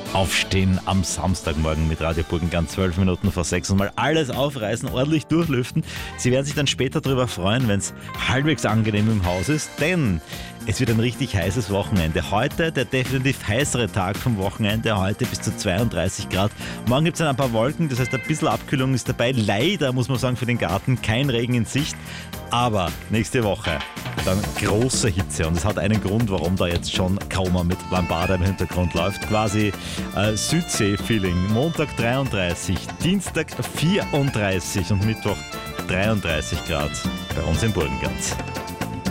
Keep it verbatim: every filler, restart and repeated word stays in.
Aufstehen am Samstagmorgen mit Radio Burgenland, zwölf Minuten vor sechs und mal alles aufreißen, ordentlich durchlüften. Sie werden sich dann später darüber freuen, wenn es halbwegs angenehm im Haus ist, denn es wird ein richtig heißes Wochenende. Heute der definitiv heißere Tag vom Wochenende, heute bis zu zweiunddreißig Grad. Morgen gibt es ein paar Wolken, das heißt ein bisschen Abkühlung ist dabei. Leider, muss man sagen, für den Garten kein Regen in Sicht, aber nächste Woche dann große Hitze und es hat einen Grund, warum da jetzt schon Koma mit Lambada im Hintergrund läuft. Quasi äh, Südsee-Feeling. Montag dreiunddreißig, Dienstag vierunddreißig und Mittwoch dreiunddreißig Grad bei uns im Burgenland.